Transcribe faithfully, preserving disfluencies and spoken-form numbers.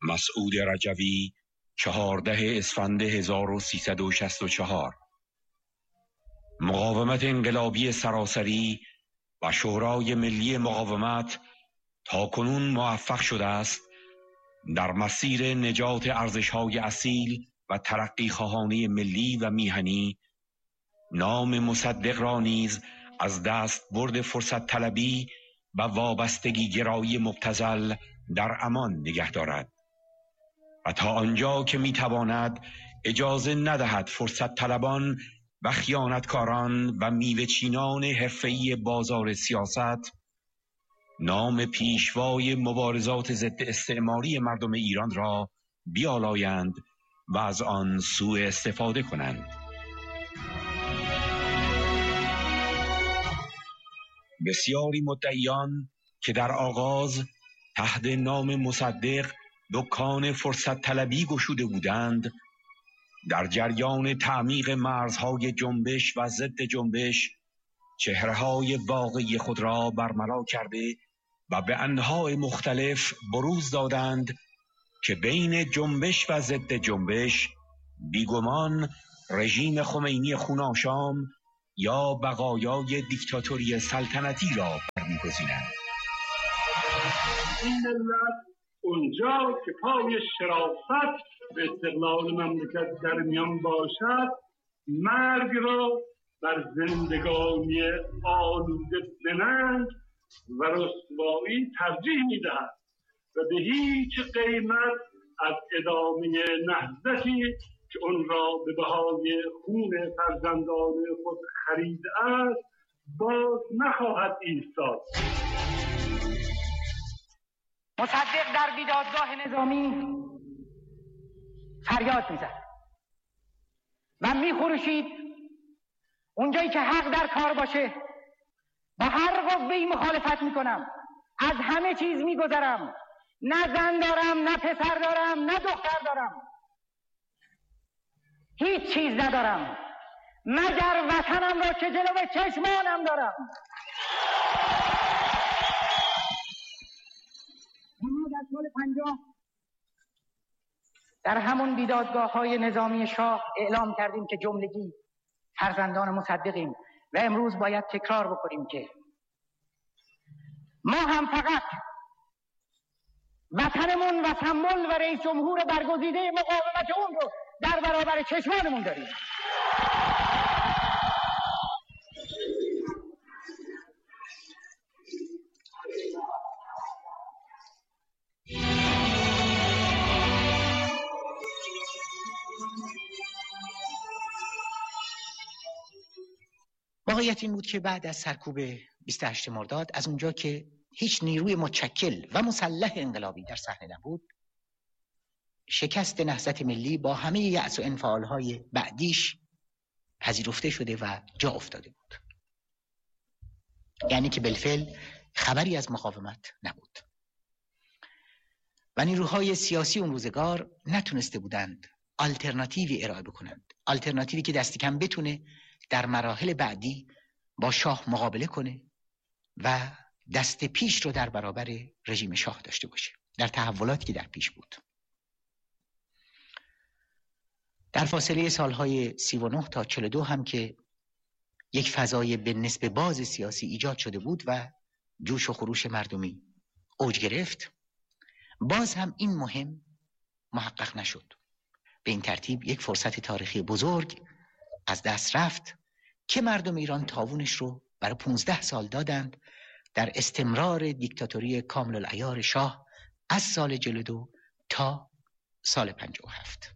مسعود رجوی، چهارده اسفند هزار و سیصد و شصت و چهار. مقاومت انقلابی سراسری و شورای ملی مقاومت تا کنون موفق شده است در مسیر نجات ارزش‌های اصیل و ترقی خواهانه ملی و میهنی نام مصدق را نیز از دست برد فرصت طلبی و وابستگی گرایی مبتذل در امان نگه دارد و تا آنجا که میتواند اجازه ندهد فرصت طلبان و خیانتکاران و میوه چینان حرفه‌ای بازار سیاست نام پیشوای مبارزات ضد استعماری مردم ایران را بیالایند و از آن سوء استفاده کنند. بسیاری مدعیان که در آغاز تحت نام مصدق دکان فرصت طلبی گشوده بودند، در جریان تعمیق مرزهای جنبش و ضد جنبش چهره‌های واقعی خود را برملا کرده و به انواع مختلف بروز دادند که بین جنبش و ضد جنبش بیگمان رژیم خمینی خوناشام یا بقایای دیکتاتوری سلطنتی را برمی‌گزینند. این ملت اونجا که پای شرافت به استقلال مملکت در میان باشد، مرگ را بر زندگانی آلوده به ننگ و رسوایی ترجیح می‌دهد و به هیچ قیمت از ادامه نهضتی که اون را به بهای خون فرزندان خود خریده است باز نخواهد ایستاد. مصدق در بیدادگاه نظامی فریاد میزد و میخروشید اونجایی که حق در کار باشه با هر قوه‌ای مخالفت میکنم، از همه چیز میگذرم، نه زن دارم، نه پسر دارم، نه دختر دارم، هیچ چیز ندارم مگر وطنم را که جلوی چشمانم دارم. ما در سال پنجاه در همون بیدادگاه های نظامی شاه اعلام کردیم که جملگی فرزندان مصدقیم و امروز باید تکرار بکنیم که ما هم فقط وطنمون و سمبل و رئیس جمهور برگزیده مقاومت اون رو در برابر چشمانمون داریم. واقعیت این بود که بعد از سرکوب بیست و هشتم مرداد، از اونجا که هیچ نیروی متشکل و مسلح انقلابی در صحنه نبود، شکست نهضت ملی با همه یأس و انفعالهای بعدیش پذیرفته شده و جا افتاده بود. یعنی که بالفعل خبری از مقاومت نبود و نیروهای سیاسی اون روزگار نتونسته بودند آلترناتیوی ارائه بکنند، آلترناتیوی که دست کم بتونه در مراحل بعدی با شاه مقابله کنه و دست پیش رو در برابر رژیم شاه داشته باشه در تحولاتی که در پیش بود. در فاصله سالهای سی و نه تا چهل و دو هم که یک فضای به نسبت باز سیاسی ایجاد شده بود و جوش و خروش مردمی اوج گرفت، باز هم این مهم محقق نشد. به این ترتیب یک فرصت تاریخی بزرگ از دست رفت که مردم ایران تاوونش رو برای پونزده سال دادند در استمرار دیکتاتوری کامل العیار شاه از سال چهل و دو تا سال پنجاه و هفت.